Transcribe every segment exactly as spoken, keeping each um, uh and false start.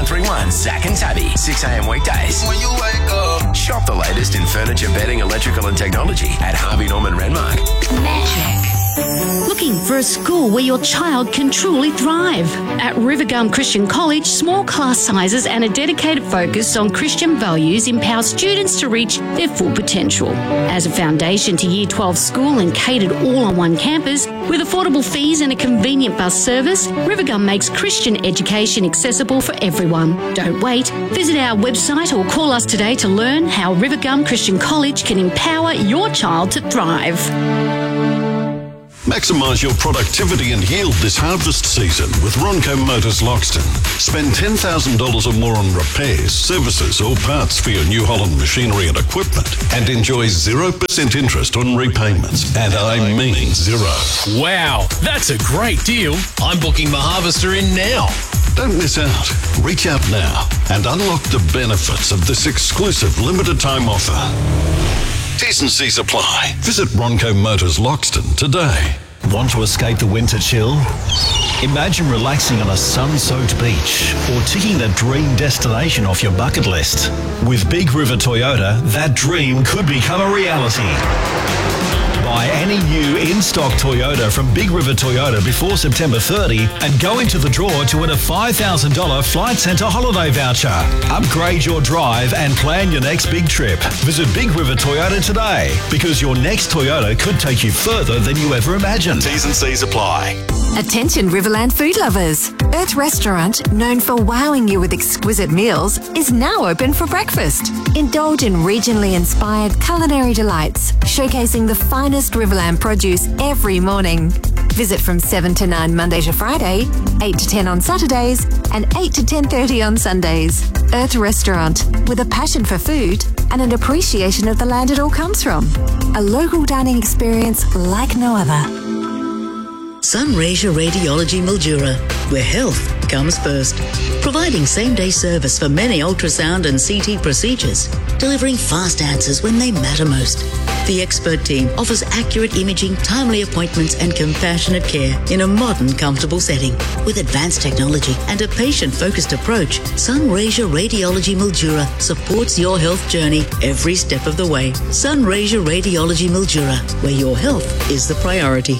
three one, Zach and Tabby, six a.m. weekdays. When you wake up. Shop the latest in furniture, bedding, electrical and technology at Harvey Norman Renmark. Magic. Looking for a school where your child can truly thrive? At Rivergum Christian College, small class sizes and a dedicated focus on Christian values empower students to reach their full potential. As a foundation to Year twelve school and catered all on one campus, with affordable fees and a convenient bus service, Rivergum makes Christian education accessible for everyone. Don't wait. Visit our website or call us today to learn how Rivergum Christian College can empower your child to thrive. Maximise your productivity and yield this harvest season with Ronco Motors Loxton. Spend ten thousand dollars or more on repairs, services or parts for your New Holland machinery and equipment and enjoy zero percent interest on repayments. And I mean zero. Wow, that's a great deal. I'm booking my harvester in now. Don't miss out. Reach out now and unlock the benefits of this exclusive limited time offer. T's and C's apply. Visit Ronco Motors Loxton today. Want to escape the winter chill? Imagine relaxing on a sun-soaked beach or ticking that dream destination off your bucket list. With Big River Toyota, that dream could become a reality. Buy any new in-stock Toyota from Big River Toyota before September thirtieth and go into the draw to win a five thousand dollars Flight Centre holiday voucher. Upgrade your drive and plan your next big trip. Visit Big River Toyota today because your next Toyota could take you further than you ever imagined. T's and C's apply. Attention Riverland food lovers. Earth Restaurant, known for wowing you with exquisite meals, is now open for breakfast. Indulge in regionally inspired culinary delights, showcasing the finest Riverland produce every morning. Visit from seven to nine Monday to Friday, eight to ten on Saturdays, and eight to ten thirty on Sundays. Earth Restaurant, with a passion for food and an appreciation of the land it all comes from. A local dining experience like no other. Sunraysia Radiology Mildura, where health comes first. Providing same-day service for many ultrasound and C T procedures, delivering fast answers when they matter most. The expert team offers accurate imaging, timely appointments and compassionate care in a modern, comfortable setting. With advanced technology and a patient-focused approach, Sunraysia Radiology Mildura supports your health journey every step of the way. Sunraysia Radiology Mildura, where your health is the priority.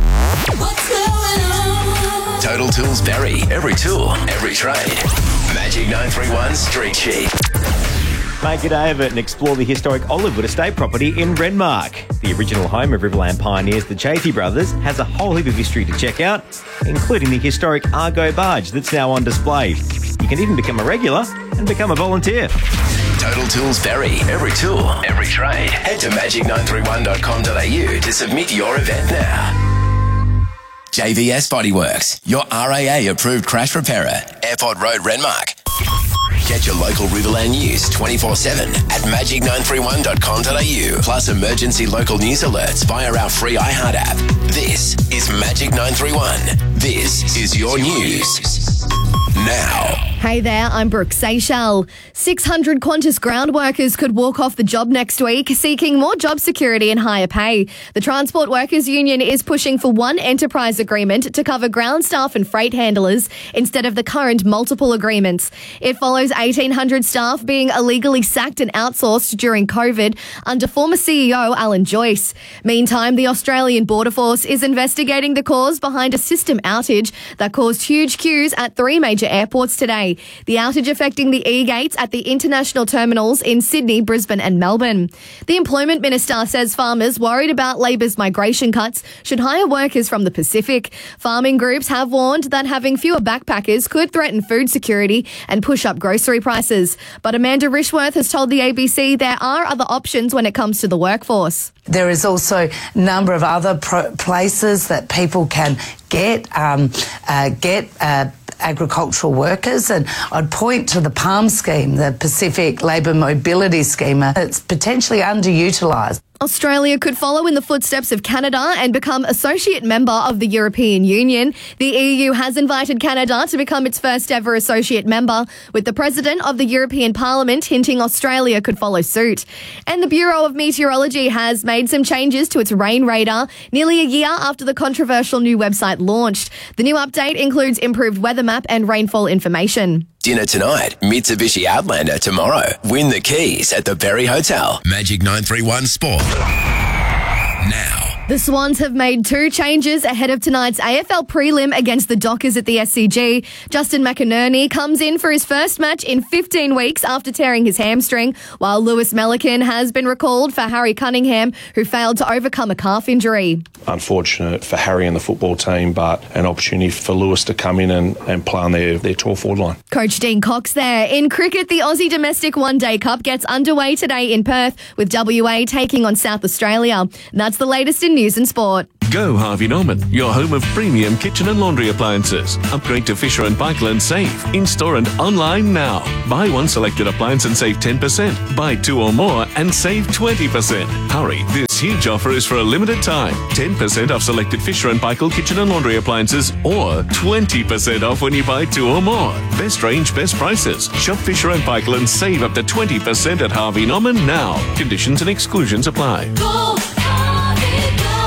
Total Tools Berry. Every tool, every trade. Magic nine three one Street Sheet. Make it over and explore the historic Olivewood Estate property in Renmark. The original home of Riverland pioneers, the Chaffey brothers, has a whole heap of history to check out, including the historic Argo barge that's now on display. You can even become a regular and become a volunteer. Total Tools Berry. Every tool, every trade. Head to magic nine three one dot com dot a u to submit your event now. J V S Bodyworks, your R A A approved crash repairer, Airport Road, Renmark. Get your local Riverland news twenty-four seven at magic nine three one dot com dot a u, plus emergency local news alerts via our free iHeart app. This is Magic nine three one. This is your news. Now. Hey there, I'm Brooke Seychelles. six hundred Qantas ground workers could walk off the job next week, seeking more job security and higher pay. The Transport Workers Union is pushing for one enterprise agreement to cover ground staff and freight handlers instead of the current multiple agreements. It follows eighteen hundred staff being illegally sacked and outsourced during COVID under former C E O Alan Joyce. Meantime, the Australian Border Force is investigating the cause behind a system outage that caused huge queues at three major airports today. The outage affecting the E-gates at the international terminals in Sydney, Brisbane and Melbourne. The Employment Minister says farmers worried about Labor's migration cuts should hire workers from the Pacific. Farming groups have warned that having fewer backpackers could threaten food security and push up grocery prices. But Amanda Rishworth has told the A B C there are other options when it comes to the workforce. There is also a number of other pro- places that people can get um, uh, get uh, agricultural workers, and I'd point to the PALM scheme, the Pacific Labour Mobility Scheme. It's potentially underutilised. Australia could follow in the footsteps of Canada and become associate member of the European Union. The E U has invited Canada to become its first ever associate member, with the President of the European Parliament hinting Australia could follow suit. And the Bureau of Meteorology has made some changes to its rain radar nearly a year after the controversial new website launched. The new update includes improved weather map and rainfall information. Dinner tonight, Mitsubishi Outlander tomorrow. Win the keys at the Berry Hotel. Magic nine three one Sport. Now. The Swans have made two changes ahead of tonight's A F L prelim against the Dockers at the S C G. Justin McInerney comes in for his first match in fifteen weeks after tearing his hamstring, while Lewis Melican has been recalled for Harry Cunningham, who failed to overcome a calf injury. Unfortunate for Harry and the football team, but an opportunity for Lewis to come in and, and play on their, their tall forward line. Coach Dean Cox there. In cricket, the Aussie Domestic One Day Cup gets underway today in Perth, with W A taking on South Australia. And that's the latest in news and sport. Go Harvey Norman, your home of premium kitchen and laundry appliances. Upgrade to Fisher and Paykel and save. In-store and online now. Buy one selected appliance and save ten percent. Buy two or more and save twenty percent. Hurry, this huge offer is for a limited time. ten percent off selected Fisher and Paykel kitchen and laundry appliances, or twenty percent off when you buy two or more. Best range, best prices. Shop Fisher and Paykel and save up to twenty percent at Harvey Norman now. Conditions and exclusions apply. Go, Harvey, go.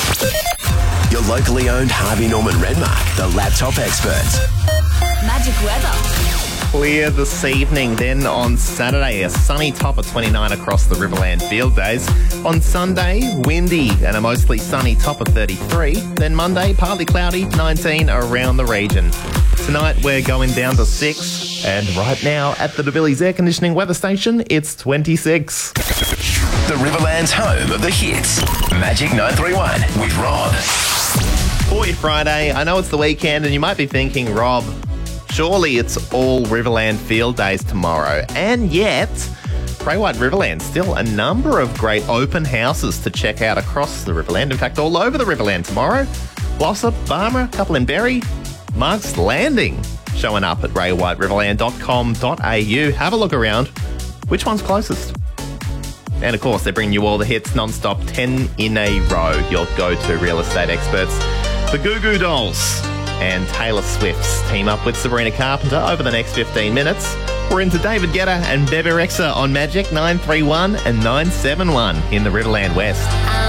Your locally owned Harvey Norman Redmark, the laptop experts. Magic weather. Clear this evening. Then on Saturday, a sunny top of twenty-nine across the Riverland field days. On Sunday, windy and a mostly sunny top of thirty-three. Then Monday, partly cloudy, nineteen around the region. Tonight, we're going down to six. And right now, at the DeVillies Air Conditioning weather station, it's twenty-six. The Riverland's home of the hits. Magic nine three one with Rob. For your Friday, I know it's the weekend and you might be thinking, Rob, surely it's all Riverland field days tomorrow. And yet, Grey White Riverland, still a number of great open houses to check out across the Riverland. In fact, all over the Riverland tomorrow. Glossop, Barmer, a couple in Berry, Mark's Landing showing up at grey white riverland dot com dot a u. Have a look around. Which one's closest? And of course, they bring you all the hits non-stop, ten in a row. Your go-to real estate experts. The Goo Goo Dolls and Taylor Swift's team up with Sabrina Carpenter over the next fifteen minutes. We're into David Guetta and Bebe Rexha on Magic nine three one and nine seven one in the Riverland West.